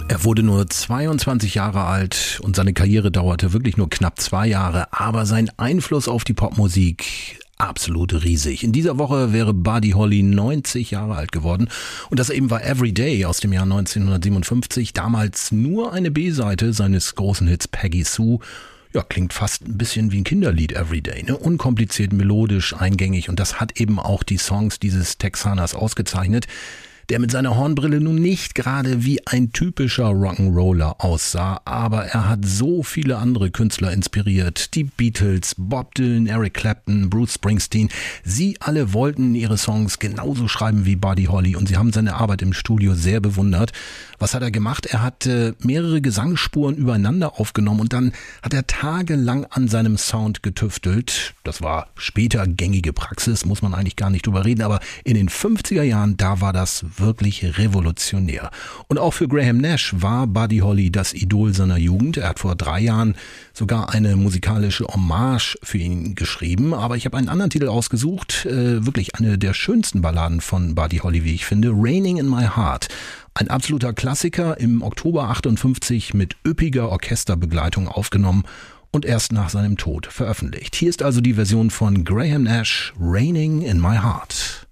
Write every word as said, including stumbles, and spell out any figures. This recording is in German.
Er wurde nur zweiundzwanzig Jahre alt und seine Karriere dauerte wirklich nur knapp zwei Jahre, aber sein Einfluss auf die Popmusik absolut riesig. In dieser Woche wäre Buddy Holly neunzig Jahre alt geworden und das eben war Everyday aus dem Jahr neunzehnhundertsiebenundfünfzig, damals nur eine B-Seite seines großen Hits Peggy Sue. Ja, klingt fast ein bisschen wie ein Kinderlied Everyday, ne? Unkompliziert, melodisch, eingängig und das hat eben auch die Songs dieses Texaners ausgezeichnet, der mit seiner Hornbrille nun nicht gerade wie ein typischer Rock'n'Roller aussah, aber er hat so viele andere Künstler inspiriert. Die Beatles, Bob Dylan, Eric Clapton, Bruce Springsteen. Sie alle wollten ihre Songs genauso schreiben wie Buddy Holly und sie haben seine Arbeit im Studio sehr bewundert. Was hat er gemacht? Er hat äh, mehrere Gesangsspuren übereinander aufgenommen und dann hat er tagelang an seinem Sound getüftelt. Das war später gängige Praxis, muss man eigentlich gar nicht drüber reden, aber in den fünfziger Jahren, da war das wirklich revolutionär. Und auch für Graham Nash war Buddy Holly das Idol seiner Jugend. Er hat vor drei Jahren sogar eine musikalische Hommage für ihn geschrieben. Aber ich habe einen anderen Titel ausgesucht, äh, wirklich eine der schönsten Balladen von Buddy Holly, wie ich finde, Raining in My Heart. Ein absoluter Klassiker, im Oktober achtundfünfzig mit üppiger Orchesterbegleitung aufgenommen und erst nach seinem Tod veröffentlicht. Hier ist also die Version von Graham Nash, Raining in My Heart.